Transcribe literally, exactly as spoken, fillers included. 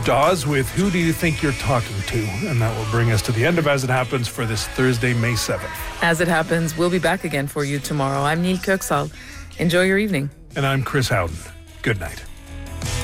Dawes with Who Do You Think You're Talking To? And that will bring us to the end of As It Happens for this Thursday, May seventh. As It Happens, we'll be back again for you tomorrow. I'm Neil Kirksall. Enjoy your evening. And I'm Chris Howden. Good night.